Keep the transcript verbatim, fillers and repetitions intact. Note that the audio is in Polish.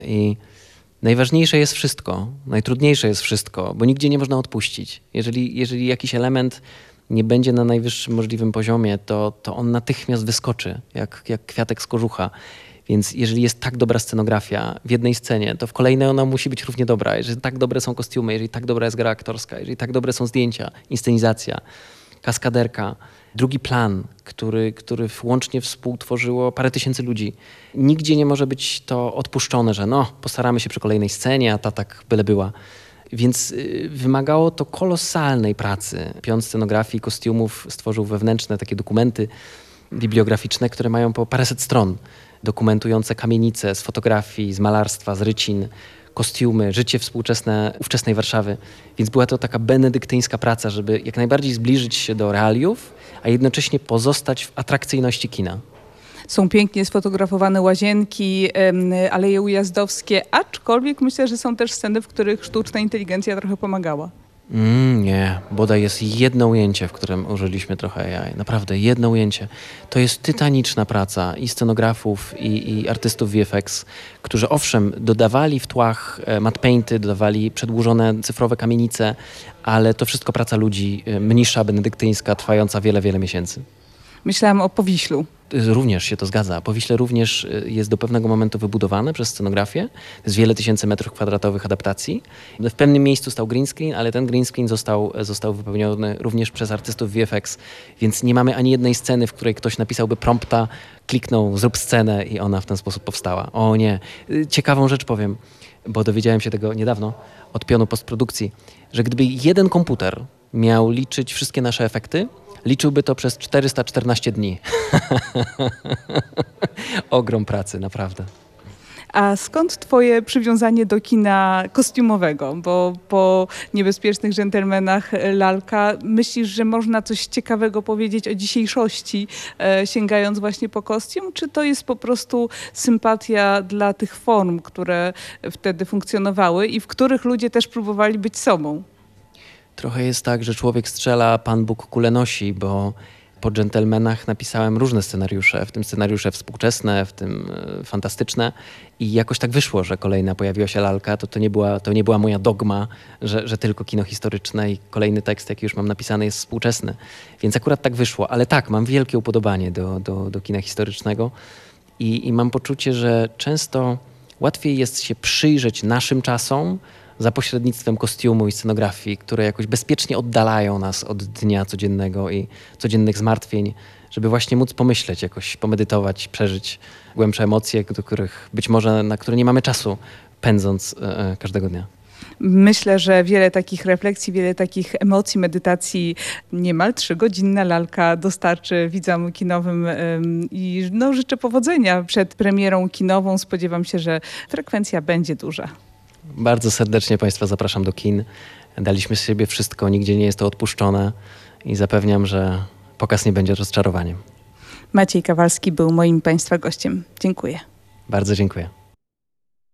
I najważniejsze jest wszystko, najtrudniejsze jest wszystko, bo nigdzie nie można odpuścić. Jeżeli, jeżeli jakiś element nie będzie na najwyższym możliwym poziomie, to, to on natychmiast wyskoczy, jak, jak kwiatek z kożucha. Więc jeżeli jest tak dobra scenografia w jednej scenie, to w kolejnej ona musi być równie dobra. Jeżeli tak dobre są kostiumy, jeżeli tak dobra jest gra aktorska, jeżeli tak dobre są zdjęcia, inscenizacja, kaskaderka, drugi plan, który, który łącznie współtworzyło parę tysięcy ludzi. Nigdzie nie może być to odpuszczone, że no, postaramy się przy kolejnej scenie, a ta tak byle była. Więc y, wymagało to kolosalnej pracy. Pion scenografii, kostiumów stworzył wewnętrzne takie dokumenty bibliograficzne, które mają po paręset stron, dokumentujące kamienice z fotografii, z malarstwa, z rycin, kostiumy, życie współczesne ówczesnej Warszawy. Więc była to taka benedyktyńska praca, żeby jak najbardziej zbliżyć się do realiów, a jednocześnie pozostać w atrakcyjności kina. Są pięknie sfotografowane łazienki, aleje ujazdowskie, aczkolwiek myślę, że są też sceny, w których sztuczna inteligencja trochę pomagała. Mm, nie, bodaj jest jedno ujęcie, w którym użyliśmy trochę A I. Naprawdę, jedno ujęcie. To jest tytaniczna praca i scenografów, i, i artystów V F X, którzy owszem, dodawali w tłach matte painty, dodawali przedłużone cyfrowe kamienice, ale to wszystko praca ludzi, mnisza, benedyktyńska, trwająca wiele, wiele miesięcy. Myślałam o Powiślu. Również się to zgadza. Powiśle również jest do pewnego momentu wybudowane przez scenografię. To jest wiele tysięcy metrów kwadratowych adaptacji. W pewnym miejscu stał green screen, ale ten green screen został, został wypełniony również przez artystów V F X. Więc nie mamy ani jednej sceny, w której ktoś napisałby prompta, kliknął, zrób scenę i ona w ten sposób powstała. O nie. Ciekawą rzecz powiem, bo dowiedziałem się tego niedawno od pionu postprodukcji, że gdyby jeden komputer miał liczyć wszystkie nasze efekty, liczyłby to przez czterysta czternaście dni. Ogrom pracy, naprawdę. A skąd twoje przywiązanie do kina kostiumowego? Bo po Niebezpiecznych Dżentelmenach Lalka myślisz, że można coś ciekawego powiedzieć o dzisiejszości, e, sięgając właśnie po kostium? Czy to jest po prostu sympatia dla tych form, które wtedy funkcjonowały i w których ludzie też próbowali być sobą? Trochę jest tak, że człowiek strzela, Pan Bóg kulę nosi, bo po dżentelmenach napisałem różne scenariusze, w tym scenariusze współczesne, w tym y, fantastyczne i jakoś tak wyszło, że kolejna pojawiła się lalka, to, to, nie, była, to nie była moja dogma, że, że tylko kino historyczne i kolejny tekst, jaki już mam napisany, jest współczesny. Więc akurat tak wyszło, ale tak, mam wielkie upodobanie do, do, do kina historycznego i, i mam poczucie, że często łatwiej jest się przyjrzeć naszym czasom, za pośrednictwem kostiumu i scenografii, które jakoś bezpiecznie oddalają nas od dnia codziennego i codziennych zmartwień, żeby właśnie móc pomyśleć, jakoś pomedytować, przeżyć głębsze emocje, do których być może, na które nie mamy czasu, pędząc e, każdego dnia. Myślę, że wiele takich refleksji, wiele takich emocji, medytacji niemal trzygodzinna lalka dostarczy widzom kinowym i no, życzę powodzenia przed premierą kinową. Spodziewam się, że frekwencja będzie duża. Bardzo serdecznie Państwa zapraszam do kin. Daliśmy z siebie wszystko, nigdzie nie jest to odpuszczone i zapewniam, że pokaz nie będzie rozczarowaniem. Maciej Kawalski był moim Państwa gościem. Dziękuję. Bardzo dziękuję.